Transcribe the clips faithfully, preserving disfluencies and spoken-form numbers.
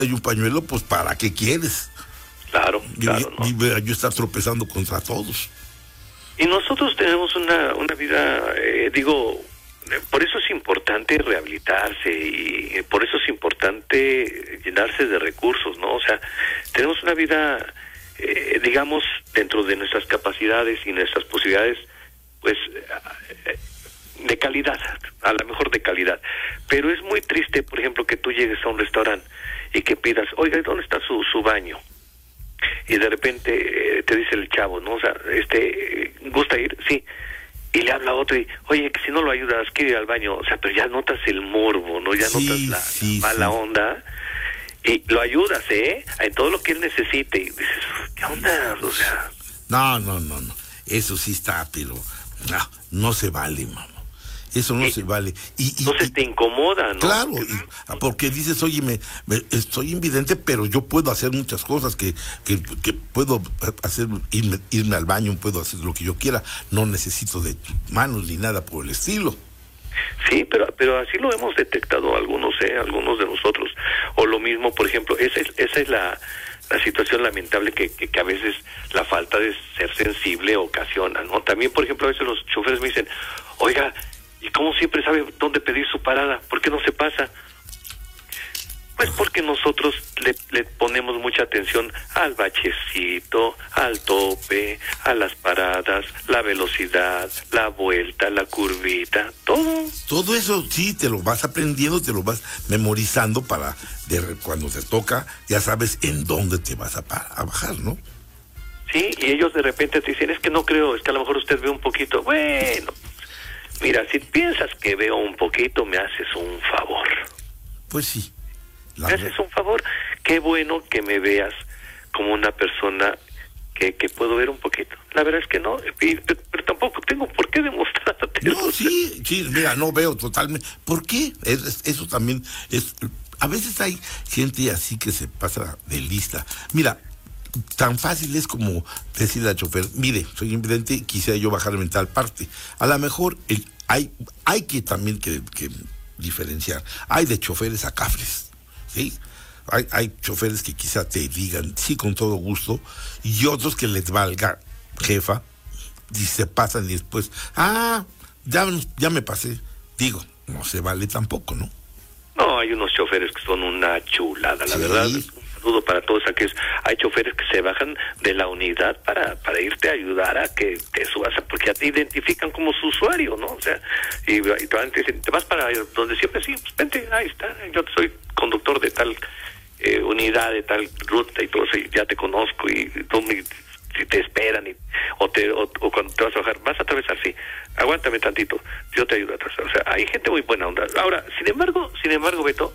hay un pañuelo, pues ¿para qué quieres? Claro, claro, y, ¿no? y yo estar tropezando contra todos. Y nosotros tenemos una, una vida, eh, digo, por eso es importante rehabilitarse y por eso es importante llenarse de recursos, ¿no? O sea, tenemos una vida, eh, digamos, dentro de nuestras capacidades y nuestras posibilidades, pues, eh, de calidad, a lo mejor de calidad. Pero es muy triste, por ejemplo, que tú llegues a un restaurante y que pidas, oiga, ¿dónde está su, su baño? Y de repente eh, te dice el chavo, ¿no? O sea, este, eh, ¿gusta ir? Sí. Y le habla a otro y, oye, que si no lo ayudas, quiere ir al baño. O sea, pero ya notas el morbo, ¿no? Ya Sí, notas la, sí, la mala sí. onda. Y lo ayudas, ¿eh? En todo lo que él necesite. Y dices, ¿qué onda? O sea... No, no, no, no. Eso sí está, pero no, no se vale, mamá. Eso no Sí. se vale. Y, y, Entonces y- te incomoda, ¿no? Claro, y- porque dices, oye, me, me- estoy invidente, pero yo puedo hacer muchas cosas, que, que, que puedo hacer, irme, irme al baño, puedo hacer lo que yo quiera, no necesito de tus manos ni nada por el estilo. Sí, pero pero así lo hemos detectado algunos, ¿eh? Algunos de nosotros. O lo mismo, por ejemplo, esa es, esa es la, la situación lamentable que, que, que a veces la falta de ser sensible ocasiona, ¿no? También, por ejemplo, a veces los choferes me dicen, oiga, ¿y cómo siempre sabe dónde pedir su parada? ¿Por qué no se pasa? Pues porque nosotros le, le ponemos mucha atención al bachecito, al tope, a las paradas, la velocidad, la vuelta, la curvita, todo. Todo eso sí, te lo vas aprendiendo, te lo vas memorizando para de, cuando te toca, ya sabes en dónde te vas a, pa- a bajar, ¿no? Sí, y ellos de repente te dicen, es que no creo, es que a lo mejor usted ve un poquito. Bueno, mira, si piensas que veo un poquito, me haces un favor. Pues sí. La Me re- haces un favor. Qué bueno que me veas como una persona que, que puedo ver un poquito. La verdad es que no, y- pero, pero tampoco tengo por qué demostrarte. No, sí, sí, mira, no veo totalmente. ¿Por qué? Es- es- eso también es... A veces hay gente así que se pasa de lista. Mira, tan fácil es como decirle al chofer, mire, soy invidente, quisiera yo bajarme en tal parte. A lo mejor el, hay, hay que también que, que diferenciar. Hay de choferes a cafres, ¿sí? Hay, hay choferes que quizá te digan, sí, con todo gusto, y otros que les valga, jefa, y se pasan y después, ah, ya, ya me pasé. Digo, no se vale tampoco, ¿no? No, hay unos choferes que son una chulada, la Sí. verdad. Un saludo para todos aquellos. Hay choferes que se bajan de la unidad para para irte a ayudar a que te subas, porque ya te identifican como su usuario, ¿no? O sea, y, y te van- te dicen, ¿te vas para donde siempre? Sí, pues vente, ahí está. Yo soy conductor de tal eh, unidad, de tal ruta y todo eso, y ya te conozco y tú me... si te esperan y, o, te, o, o cuando te vas a bajar, vas a atravesar, sí, aguántame tantito, yo te ayudo a atravesar. O sea, hay gente muy buena onda. Ahora, sin embargo, sin embargo, Beto,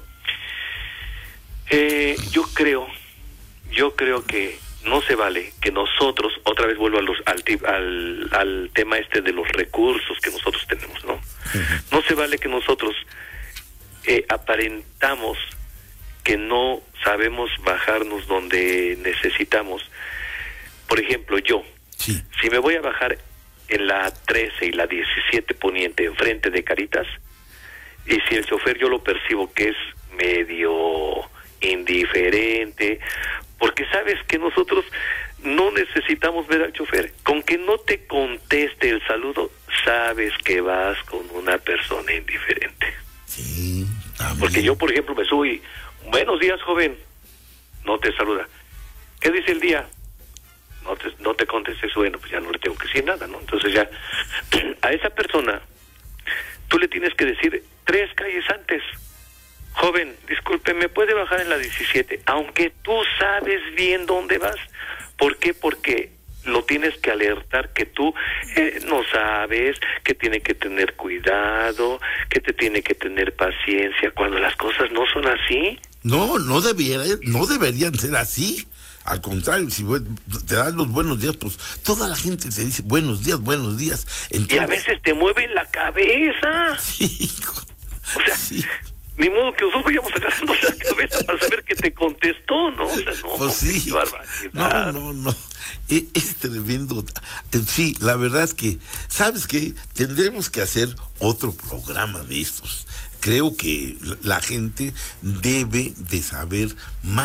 eh, yo creo, yo creo que no se vale que nosotros, otra vez vuelvo a los, al, tip- al, al tema este de los recursos que nosotros tenemos, ¿no? Uh-huh. No se vale que nosotros eh, aparentamos que no sabemos bajarnos donde necesitamos. Por ejemplo, yo, sí. si me voy a bajar en la trece y la diecisiete poniente enfrente de Caritas, y si el chofer yo lo percibo que es medio indiferente, porque sabes que nosotros no necesitamos ver al chofer, con que no te conteste el saludo, sabes que vas con una persona indiferente. Sí, también. Porque yo, por ejemplo, me subo y, buenos días, joven, no te saluda. ¿Qué dice el día? No te, no te contestes, bueno, pues ya no le tengo que decir nada, ¿no? Entonces ya, a esa persona, tú le tienes que decir tres calles antes, joven, disculpe, ¿me puede bajar en la diecisiete? Aunque tú sabes bien dónde vas. ¿Por qué? Porque lo tienes que alertar que tú eh, no sabes, que tiene que tener cuidado, que te tiene que tener paciencia, cuando las cosas no son así. No, no debiera, no deberían ser así. Al contrario, si te dan los buenos días, pues toda la gente te dice buenos días, buenos días. Entonces... Y a veces te mueven la cabeza. Sí. O sea, sí. Ni modo que nosotros vayamos agarrando la cabeza para saber que te contestó, ¿no? O sea, no, pues sí. No, no, no. Es, es tremendo. Sí, la verdad es que, ¿sabes qué? Tendremos que hacer otro programa de estos. creo que la gente debe de saber más